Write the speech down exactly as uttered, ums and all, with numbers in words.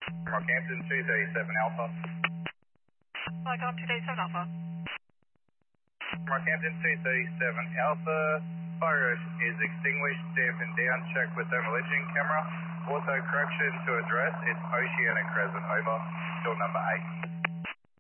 Rockhampton two thirty-seven Alpha. Welcome to day seven Alpha. Rockhampton two thirty-seven Alpha. Fire is extinguished, dampened down, check with thermal imaging camera. Also correction to address, it's Oceanic Crescent, over. Still number eight.